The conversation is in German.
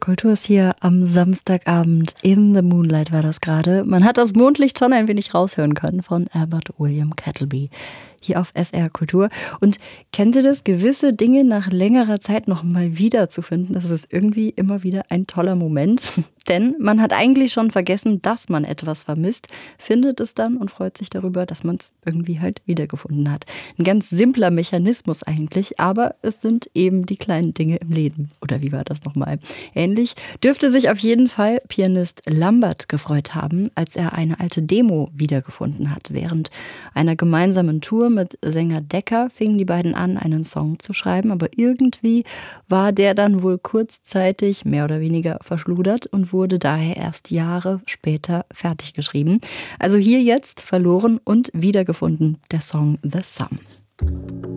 Kultur ist hier am Samstagabend. In the Moonlight war das gerade. Man hat das Mondlicht schon ein wenig raushören können von Albert William Kettleby. Hier auf SR Kultur. Und kennt ihr das? Gewisse Dinge nach längerer Zeit noch mal wieder zu finden, das ist irgendwie immer wieder ein toller Moment. Denn man hat eigentlich schon vergessen, dass man etwas vermisst, findet es dann und freut sich darüber, dass man es irgendwie halt wiedergefunden hat. Ein ganz simpler Mechanismus eigentlich, aber es sind eben die kleinen Dinge im Leben. Oder wie war das nochmal? Ähnlich dürfte sich auf jeden Fall Pianist Lambert gefreut haben, als er eine alte Demo wiedergefunden hat. Während einer gemeinsamen Tour mit Sänger Decker fingen die beiden an, einen Song zu schreiben, aber irgendwie war der dann wohl kurzzeitig mehr oder weniger verschludert und wurde daher erst Jahre später fertig geschrieben. Also hier jetzt verloren und wiedergefunden der Song The Sum.